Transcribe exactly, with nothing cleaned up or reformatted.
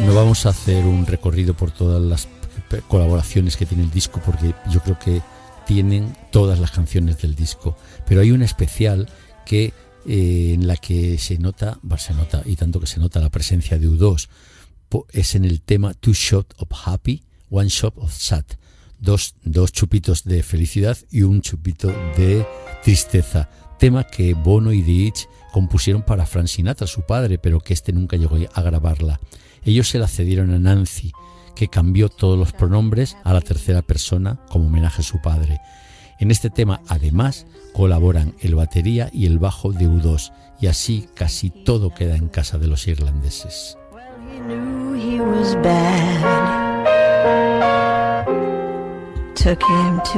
No vamos a hacer un recorrido por todas las colaboraciones que tiene el disco, porque yo creo que tienen todas las canciones del disco, pero hay una especial que eh, en la que se nota, se nota y tanto que se nota la presencia de U dos, es en el tema Two Shots of Happy, One Shot of Sad, dos, dos chupitos de felicidad y un chupito de tristeza, tema que Bono y The Edge compusieron para Frank Sinatra, su padre, pero que este nunca llegó a grabarla. Ellos se la cedieron a Nancy, que cambió todos los pronombres a la tercera persona como homenaje a su padre. En este tema, además, colaboran el batería y el bajo de U dos, y así casi todo queda en casa de los irlandeses. Took him to